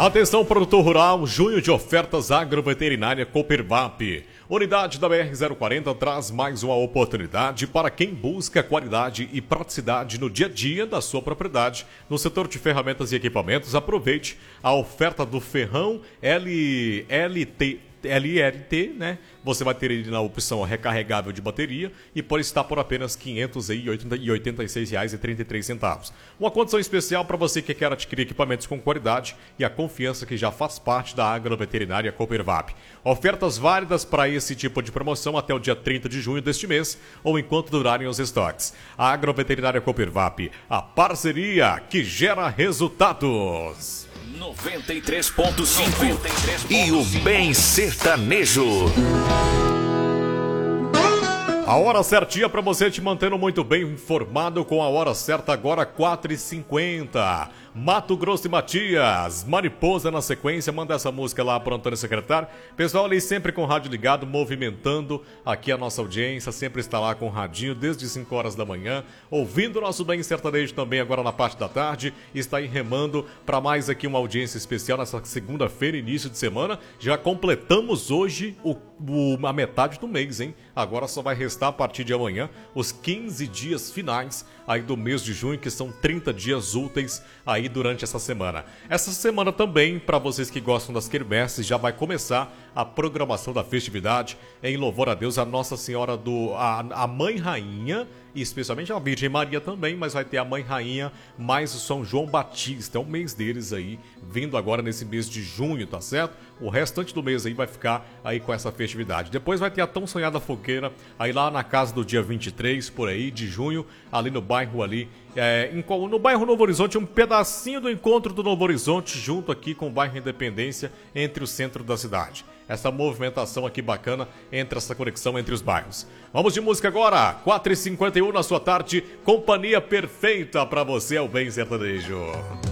Atenção, produtor rural, junho de ofertas agroveterinária Copervap. Unidade da BR-040 traz mais uma oportunidade para quem busca qualidade e praticidade no dia a dia da sua propriedade. No setor de ferramentas e equipamentos, aproveite a oferta do ferrão LRT, né? Você vai ter ele na opção recarregável de bateria e pode estar por apenas R$ 586,33. Uma condição especial para você que quer adquirir equipamentos com qualidade e a confiança que já faz parte da agroveterinária Copervap. Ofertas válidas para esse tipo de promoção até o dia 30 de junho deste mês ou enquanto durarem os estoques. A agroveterinária Copervap, a parceria que gera resultados. 93.5 e o Bem Sertanejo. A hora certinha para você te mantendo muito bem informado com a hora certa agora 4h50. Mato Grosso e Matias, Mariposa na sequência, manda essa música lá para o Antônio Secretário. Pessoal ali sempre com o rádio ligado, movimentando aqui a nossa audiência, sempre está lá com o radinho desde 5 horas da manhã, ouvindo o nosso Bem Sertanejo também agora na parte da tarde, está aí remando para mais aqui uma audiência especial nessa segunda-feira, início de semana. Já completamos hoje a metade do mês, hein? Agora só vai restar a partir de amanhã os 15 dias finais aí do mês de junho, que são 30 dias úteis aí durante essa semana. Essa semana também, para vocês que gostam das quermesses, já vai começar a programação da festividade em louvor a Deus, a Nossa Senhora a Mãe Rainha, e especialmente a Virgem Maria também, mas vai ter a Mãe Rainha mais o São João Batista. É um mês deles aí, vindo agora nesse mês de junho, tá certo? O restante do mês aí vai ficar aí com essa festividade. Depois vai ter a tão sonhada fogueira aí lá na casa do dia 23, por aí, de junho, ali no bairro ali, no bairro Novo Horizonte, um pedacinho do encontro do Novo Horizonte, junto aqui com o bairro Independência, entre o centro da cidade. Essa movimentação aqui bacana entre essa conexão entre os bairros. Vamos de música agora, 4h51 na sua tarde, companhia perfeita pra você, é o Bem Sertanejo.